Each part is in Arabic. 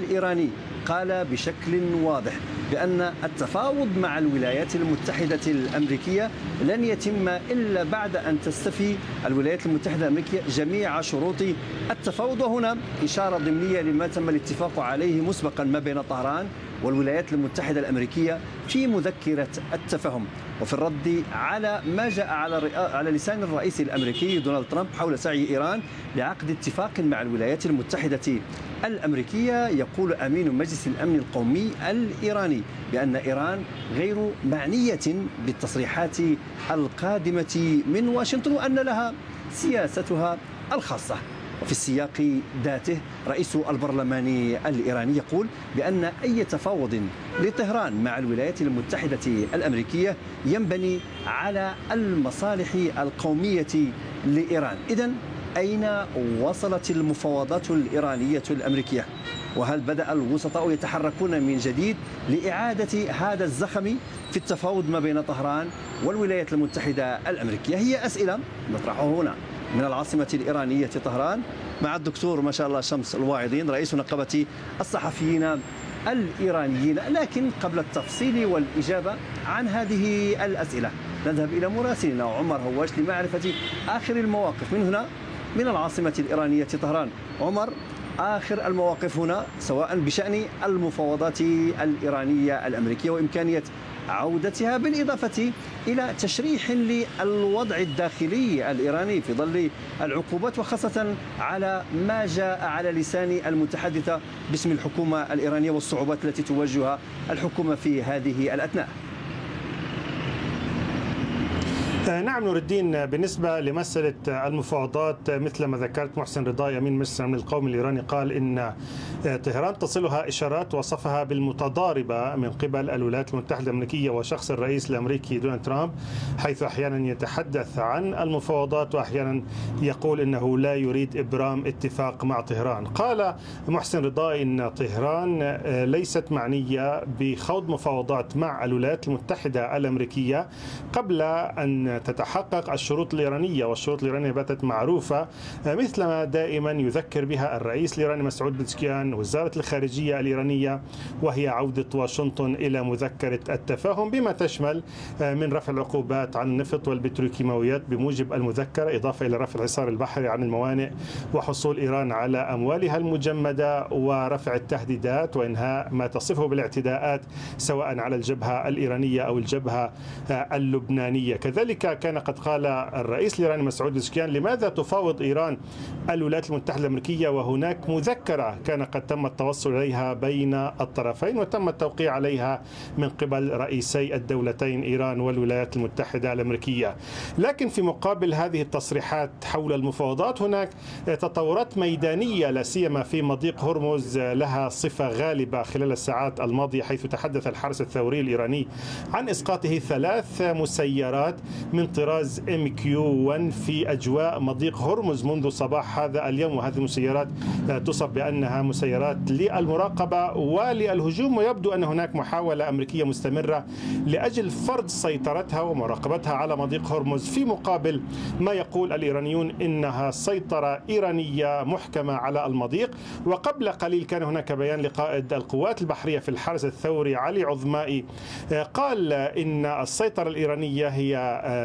الإيراني قال بشكل واضح بأن التفاوض مع الولايات المتحدة الأمريكية لن يتم إلا بعد أن تستفي الولايات المتحدة الأمريكية جميع شروط التفاوض. وهنا إشارة ضمنية لما تم الاتفاق عليه مسبقا ما بين طهران والولايات المتحدة الأمريكية في مذكرة التفاهم. وفي الرد على ما جاء على لسان الرئيس الأمريكي دونالد ترامب حول سعي إيران لعقد اتفاق مع الولايات المتحدة الأمريكية، يقول أمين مجلس الأمن القومي الإيراني بأن إيران غير معنية بالتصريحات القادمة من واشنطن وأن لها سياستها الخاصة. وفي السياق ذاته رئيس البرلمان الإيراني يقول بأن أي تفاوض لطهران مع الولايات المتحدة الأمريكية ينبني على المصالح القومية لإيران. إذن أين وصلت المفاوضات الإيرانية الأمريكية؟ وهل بدأ الوسطاء يتحركون من جديد لإعادة هذا الزخم في التفاوض ما بين طهران والولايات المتحدة الأمريكية؟ هي أسئلة نطرحها هنا من العاصمة الإيرانية طهران مع الدكتور ما شاء الله شمس الواعظين رئيس نقابة الصحفيين الإيرانيين. لكن قبل التفصيل والإجابة عن هذه الأسئلة نذهب إلى مراسلنا عمر هواش لمعرفة آخر المواقف من هنا من العاصمة الإيرانية طهران. عمر، آخر المواقف هنا سواء بشأن المفاوضات الإيرانية الأمريكية وإمكانية عودتها بالإضافة إلى تشريح للوضع الداخلي الإيراني في ظل العقوبات، وخاصة على ما جاء على لسان المتحدثة باسم الحكومة الإيرانية والصعوبات التي تواجهها الحكومة في هذه الأثناء. نعم نور الدين، بالنسبة لمسألة المفاوضات مثل ما ذكرت محسن رضاي أمين مجلس الأمن القومي الإيراني قال إن طهران تصلها إشارات وصفها بالمتضاربة من قبل الولايات المتحدة الأمريكية وشخص الرئيس الأمريكي دونالد ترامب، حيث أحيانا يتحدث عن المفاوضات وأحيانا يقول إنه لا يريد إبرام اتفاق مع طهران. قال محسن رضاي إن طهران ليست معنية بخوض مفاوضات مع الولايات المتحدة الأمريكية قبل أن تتحقق الشروط الإيرانية، والشروط الإيرانية باتت معروفة مثلما دائما يذكر بها الرئيس الإيراني مسعود بزكيان وزارة الخارجية الإيرانية، وهي عودة واشنطن إلى مذكرة التفاهم بما تشمل من رفع العقوبات عن النفط والبتروكيماويات بموجب المذكرة، إضافة إلى رفع الحصار البحري عن الموانئ وحصول إيران على أموالها المجمدة ورفع التهديدات وإنهاء ما تصفه بالاعتداءات سواء على الجبهة الإيرانية أو الجبهة اللبنانية. كذلك كان قد قال الرئيس الإيراني مسعود بزكيان لماذا تفاوض إيران الولايات المتحدة الأمريكية وهناك مذكرة كان قد تم التوصل إليها بين الطرفين وتم التوقيع عليها من قبل رئيسي الدولتين إيران والولايات المتحدة الأمريكية. لكن في مقابل هذه التصريحات حول المفاوضات هناك تطورات ميدانية لا سيما في مضيق هرمز لها صفة غالبة خلال الساعات الماضية، حيث تحدث الحرس الثوري الإيراني عن إسقاطه 3 مسيرات من طراز MQ-1 في أجواء مضيق هرمز منذ صباح هذا اليوم، وهذه المسيرات تصف بأنها مسيرات للمراقبة وللهجوم، ويبدو أن هناك محاولة أمريكية مستمرة لأجل فرض سيطرتها ومراقبتها على مضيق هرمز، في مقابل ما يقول الإيرانيون إنها سيطرة إيرانية محكمة على المضيق. وقبل قليل كان هناك بيان لقائد القوات البحرية في الحرس الثوري علي عظمائي قال إن السيطرة الإيرانية هي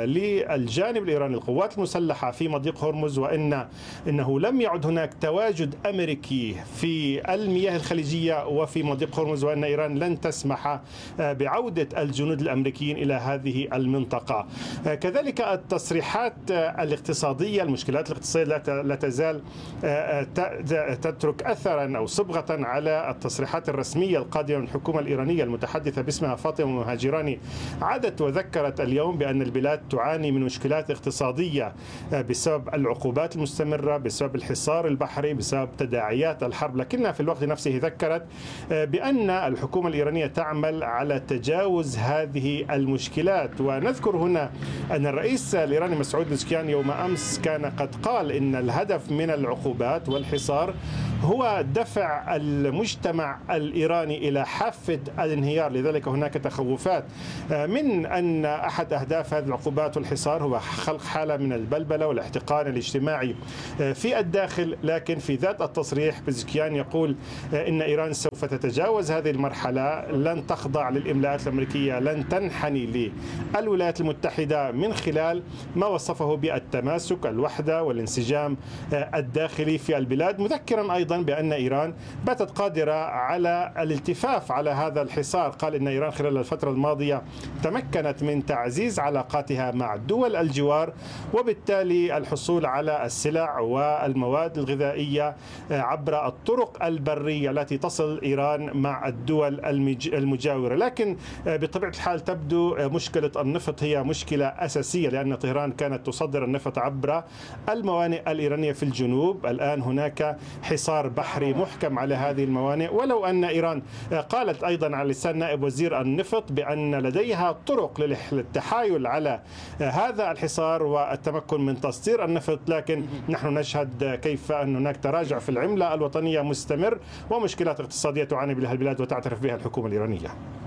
للجانب الإيراني القوات المسلحة في مضيق هرمز، وإنه لم يعد هناك تواجد أمريكي في المياه الخليجية وفي مضيق هرمز، وأن إيران لن تسمح بعودة الجنود الأمريكيين إلى هذه المنطقة. كذلك التصريحات الاقتصادية، المشكلات الاقتصادية لا تزال تترك أثرا أو صبغة على التصريحات الرسمية القادمة من الحكومة الإيرانية. المتحدثة باسمها فاطمة مهاجراني عادت وذكرت اليوم بأن البلاد تعاني من مشكلات اقتصادية بسبب العقوبات المستمرة، بسبب الحصار البحري، بسبب تداعيات الحرب، لكنها في الوقت نفسه ذكرت بأن الحكومة الإيرانية تعمل على تجاوز هذه المشكلات. ونذكر هنا أن الرئيس الإيراني مسعود بزكيان يوم أمس كان قد قال إن الهدف من العقوبات والحصار هو دفع المجتمع الإيراني إلى حافة الانهيار، لذلك هناك تخوفات من أن أحد أهداف هذه العقوبات العقوبات والحصار هو خلق حالة من البلبلة والاحتقان الاجتماعي في الداخل. لكن في ذات التصريح بزكيان يقول إن إيران سوف تتجاوز هذه المرحلة، لن تخضع للإملاءات الأمريكية، لن تنحني للولايات المتحدة من خلال ما وصفه بالتماسك، الوحدة والانسجام الداخلي في البلاد، مذكرا أيضا بأن إيران باتت قادرة على الالتفاف على هذا الحصار. قال إن إيران خلال الفترة الماضية تمكنت من تعزيز علاقاتها مع دول الجوار، وبالتالي الحصول على السلع والمواد الغذائية عبر الطرق البرية التي تصل إيران مع الدول المجاورة. لكن بطبيعة الحال تبدو مشكلة النفط هي مشكلة أساسية، لأن طهران كانت تصدر النفط عبر الموانئ الإيرانية في الجنوب. الآن هناك حصار بحري محكم على هذه الموانئ، ولو أن إيران قالت أيضا على لسان نائب وزير النفط بأن لديها طرق للتحايل على هذا الحصار والتمكن من تصدير النفط، لكن نحن نشهد كيف أن هناك تراجع في العملة الوطنية مستمر ومشكلات اقتصادية تعاني بها البلاد وتعترف بها الحكومة الإيرانية.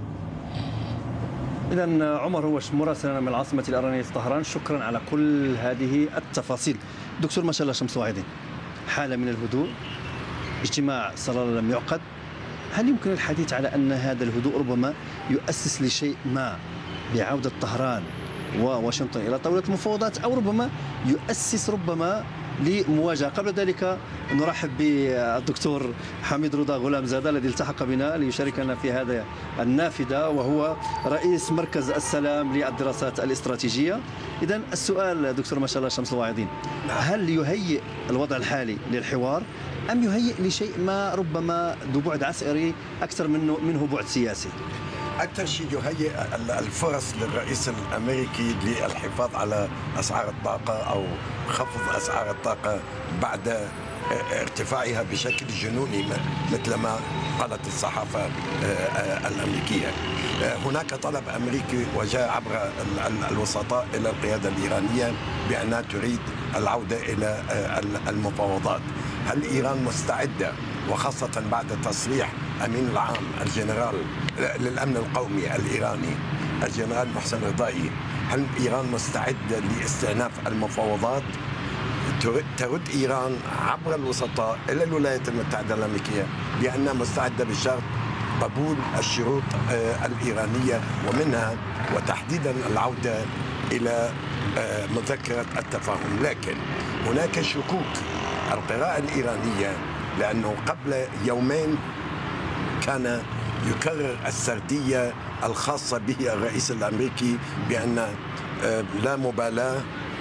إذا عمر هوش مراسلنا من العاصمة الإيرانية طهران، شكرا على كل هذه التفاصيل. دكتور ما شاء الله شمس واعدين، حالة من الهدوء، اجتماع صلالة لم يعقد. هل يمكن الحديث على أن هذا الهدوء ربما يؤسس لشيء ما بعودة طهران وواشنطن إلى طاولة المفاوضات، أو ربما يؤسس لمواجهة؟ قبل ذلك نرحب بالدكتور حميد رضا غلام زاده الذي التحق بنا ليشاركنا في هذا النافذة، وهو رئيس مركز السلام للدراسات الاستراتيجية. إذن السؤال دكتور ما شاء الله شمس الواعدين، هل يهيئ الوضع الحالي للحوار أم يهيئ لشيء ما ربما ذو بعد عسكري أكثر منه بعد سياسي؟ أكثر شيء يهيئ الفرص للرئيس الأمريكي للحفاظ على أسعار الطاقة أو خفض أسعار الطاقة بعد ارتفاعها بشكل جنوني مثل ما قالت الصحافة الأمريكية. هناك طلب أمريكي وجاء عبر الوسطاء إلى القيادة الإيرانية بأنها تريد العودة إلى المفاوضات. هل إيران مستعدة، وخاصة بعد تصريح أمين العام الجنرال للأمن القومي الإيراني الجنرال محسن رضائي، هل إيران مستعدة لاستئناف المفاوضات؟ ترد إيران عبر الوسطاء إلى الولايات المتحدة الأمريكية بأنها مستعدة بشرط قبول الشروط الإيرانية، ومنها وتحديدا العودة إلى مذكرة التفاهم. لكن هناك شكوك. القراءة الإيرانية، لأنه قبل يومين كان يكرر السردية الخاصة به الرئيس الأمريكي بأن لا مبالاة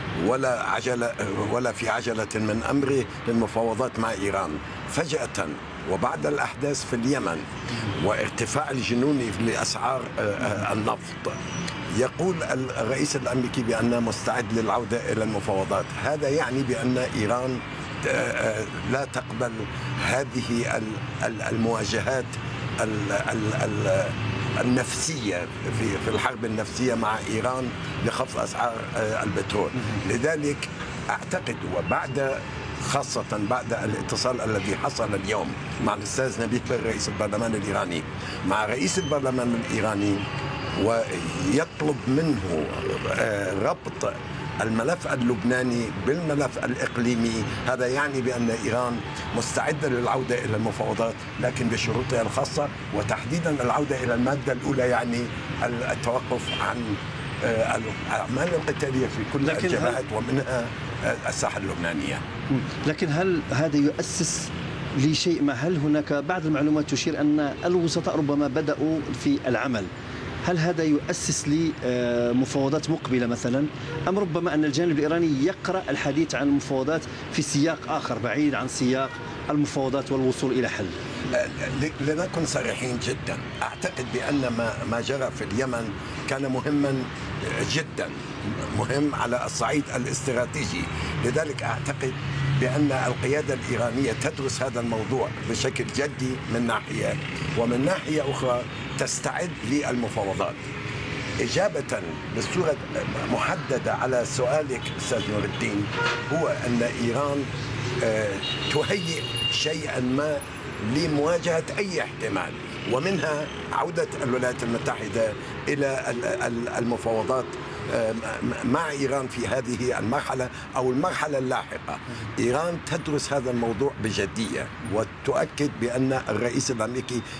ولا في عجلة من أمره للمفاوضات مع إيران. فجأة وبعد الأحداث في اليمن وارتفاع الجنوني لأسعار النفط، يقول الرئيس الأمريكي بأنه مستعد للعودة إلى المفاوضات. هذا يعني بأن إيران لا تقبل هذه المواجهات النفسية في الحرب النفسية مع إيران لخفض أسعار البترول. لذلك أعتقد وبعد خاصة بعد الاتصال الذي حصل اليوم مع الأستاذ نبيه رئيس البرلمان الإيراني مع رئيس البرلمان الإيراني ويطلب منه ربط الملف اللبناني بالملف الإقليمي، هذا يعني بأن إيران مستعدة للعودة إلى المفاوضات لكن بشروطها الخاصة، وتحديدا العودة إلى المادة الأولى، يعني التوقف عن الأعمال القتالية في كل الجبهات ومنها الساحة اللبنانية. لكن هل هذا يؤسس لشيء ما؟ هل هناك بعض المعلومات تشير أن الوسطاء ربما بدأوا في العمل؟ هل هذا يؤسس لمفاوضات مقبلة مثلا، أم ربما أن الجانب الإيراني يقرأ الحديث عن المفاوضات في سياق آخر بعيد عن سياق المفاوضات والوصول إلى حل؟ لنكن صريحين جدا، أعتقد بأن ما جرى في اليمن كان مهما جدا، مهم على الصعيد الاستراتيجي. لذلك أعتقد بأن القيادة الإيرانية تدرس هذا الموضوع بشكل جدي من ناحية، ومن ناحية أخرى تستعد للمفاوضات. إجابة بصورة محددة على سؤالك أستاذ نور الدين، هو أن إيران تهيئ شيئا ما لمواجهة أي احتمال، ومنها عودة الولايات المتحدة إلى المفاوضات مع إيران في هذه المرحلة أو المرحلة اللاحقة. إيران تدرس هذا الموضوع بجدية وتؤكد بأن الرئيس الأمريكي